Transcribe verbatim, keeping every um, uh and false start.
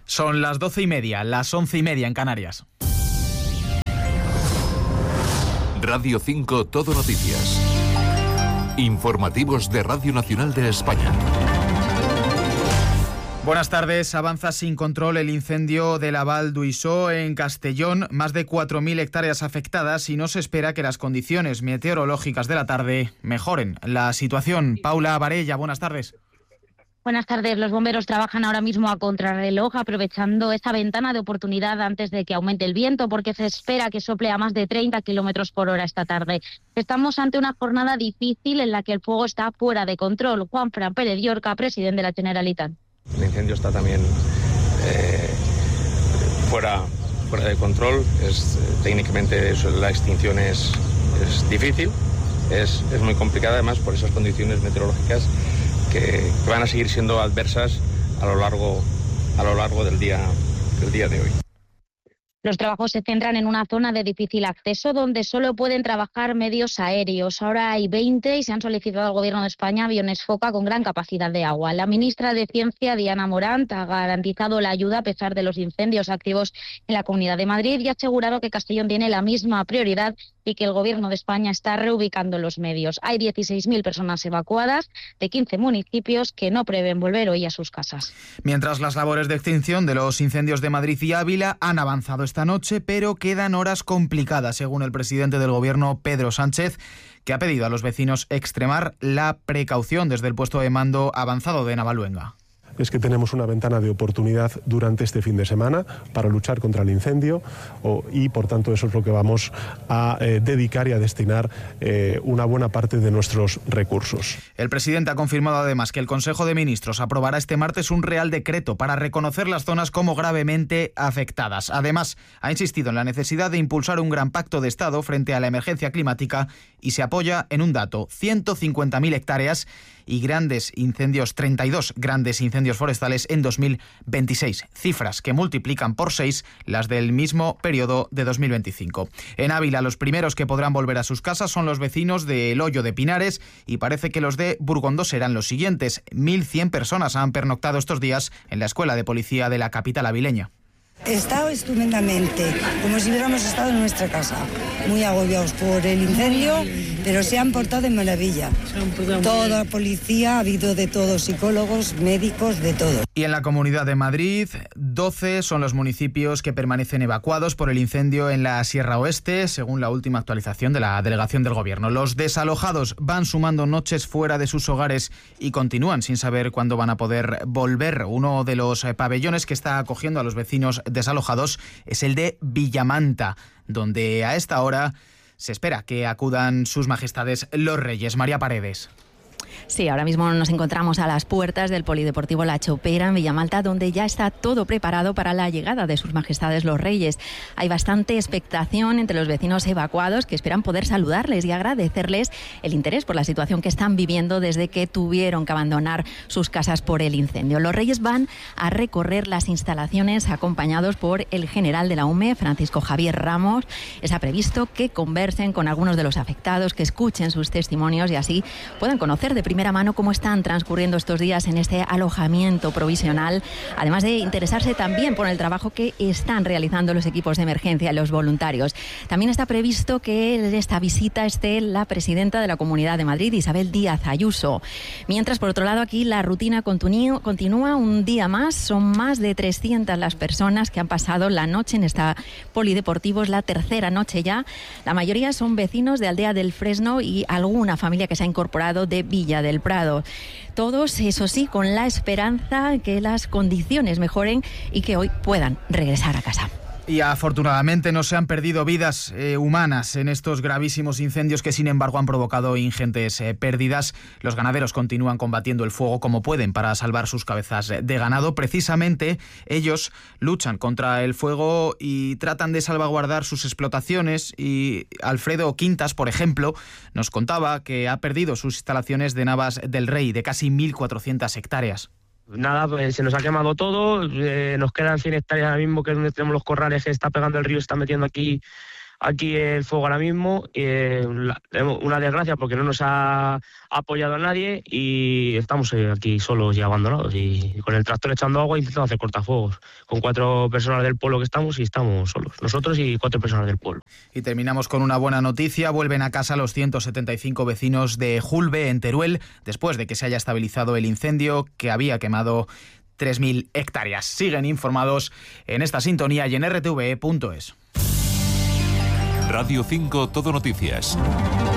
Son las doce y media, las once y media en Canarias. Radio cinco Todo Noticias. Informativos de Radio Nacional de España. Buenas tardes. Avanza sin control el incendio de la Val d'Uixó en Castellón. Más de cuatro mil hectáreas afectadas y no se espera que las condiciones meteorológicas de la tarde mejoren la situación. Paula Varella, buenas tardes. Buenas tardes. Los bomberos trabajan ahora mismo a contrarreloj, aprovechando esta ventana de oportunidad antes de que aumente el viento, porque se espera que sople a más de treinta kilómetros por hora esta tarde. Estamos ante una jornada difícil en la que el fuego está fuera de control. Juanfran Pérez Llorca, presidente de la Generalitat. El incendio está también eh, fuera, fuera de control. Es, técnicamente la extinción es, es difícil, es, es muy complicada además por esas condiciones meteorológicas que, que van a seguir siendo adversas a lo largo, a lo largo del día, del día de hoy. Los trabajos se centran en una zona de difícil acceso donde solo pueden trabajar medios aéreos. Ahora hay veinte y se han solicitado al Gobierno de España aviones Foca con gran capacidad de agua. La ministra de Ciencia, Diana Morant, ha garantizado la ayuda a pesar de los incendios activos en la Comunidad de Madrid y ha asegurado que Castellón tiene la misma prioridad y que el Gobierno de España está reubicando los medios. Hay dieciséis mil personas evacuadas de quince municipios que no prevén volver hoy a sus casas. Mientras las labores de extinción de los incendios de Madrid y Ávila han avanzado esta noche, pero quedan horas complicadas, según el presidente del Gobierno, Pedro Sánchez, que ha pedido a los vecinos extremar la precaución desde el puesto de mando avanzado de Navaluenga. Es que tenemos una ventana de oportunidad durante este fin de semana para luchar contra el incendio o, y por tanto eso es lo que vamos a eh, dedicar y a destinar eh, una buena parte de nuestros recursos. El presidente ha confirmado además que el Consejo de Ministros aprobará este martes un Real Decreto para reconocer las zonas como gravemente afectadas. Además, ha insistido en la necesidad de impulsar un gran pacto de Estado frente a la emergencia climática y se apoya en un dato: ciento cincuenta mil hectáreas y grandes incendios, treinta y dos grandes incendios forestales en dos mil veintiséis, cifras que multiplican por seis las del mismo periodo de dos mil veinticinco. En Ávila, los primeros que podrán volver a sus casas son los vecinos de El Hoyo de Pinares y parece que los de Burgondo serán los siguientes. mil cien personas han pernoctado estos días en la escuela de policía de la capital avileña. He estado estupendamente, como si hubiéramos estado en nuestra casa, muy agobiados por el incendio, pero se han portado de maravilla. Toda la policía, ha habido de todos, psicólogos, médicos, de todo. Y en la Comunidad de Madrid, doce son los municipios que permanecen evacuados por el incendio en la Sierra Oeste, según la última actualización de la delegación del Gobierno. Los desalojados van sumando noches fuera de sus hogares y continúan sin saber cuándo van a poder volver. Uno de los pabellones que está acogiendo a los vecinos desalojados es el de Villamanta, donde a esta hora se espera que acudan sus majestades los Reyes. María Paredes. Sí, ahora mismo nos encontramos a las puertas del Polideportivo La Chopera en Villamalta, donde ya está todo preparado para la llegada de sus majestades los Reyes. Hay bastante expectación entre los vecinos evacuados que esperan poder saludarles y agradecerles el interés por la situación que están viviendo desde que tuvieron que abandonar sus casas por el incendio. Los Reyes van a recorrer las instalaciones acompañados por el general de la U M E, Francisco Javier Ramos. Está previsto que conversen con algunos de los afectados, que escuchen sus testimonios y así puedan conocer de primera mano cómo están transcurriendo estos días en este alojamiento provisional, además de interesarse también por el trabajo que están realizando los equipos de emergencia y los voluntarios. También está previsto que en esta visita esté la presidenta de la Comunidad de Madrid, Isabel Díaz Ayuso. Mientras, por otro lado, aquí la rutina continúa, continúa un día más. Son más de trescientas las personas que han pasado la noche en esta polideportivo. Es la tercera noche ya. La mayoría son vecinos de Aldea del Fresno y alguna familia que se ha incorporado de Villa del Prado. Todos, eso sí, con la esperanza que las condiciones mejoren y que hoy puedan regresar a casa. Y afortunadamente no se han perdido vidas eh, humanas en estos gravísimos incendios que sin embargo han provocado ingentes eh, pérdidas. Los ganaderos continúan combatiendo el fuego como pueden para salvar sus cabezas de ganado. Precisamente ellos luchan contra el fuego y tratan de salvaguardar sus explotaciones, y Alfredo Quintas, por ejemplo, nos contaba que ha perdido sus instalaciones de Navas del Rey de casi mil cuatrocientas hectáreas. Nada, pues se nos ha quemado todo, eh, nos quedan cien hectáreas ahora mismo, que es donde tenemos los corrales que está pegando el río, está metiendo aquí aquí el fuego ahora mismo. Eh, la, una desgracia porque no nos ha apoyado a nadie y estamos aquí solos y abandonados. Y con el tractor echando agua intentando hacer cortafuegos. Con cuatro personas del pueblo que estamos y estamos solos. Nosotros y cuatro personas del pueblo. Y terminamos con una buena noticia. Vuelven a casa los ciento setenta y cinco vecinos de Julbe, en Teruel, después de que se haya estabilizado el incendio que había quemado tres mil hectáreas. Siguen informados en esta sintonía y en r t v e punto es. Radio cinco Todo Noticias.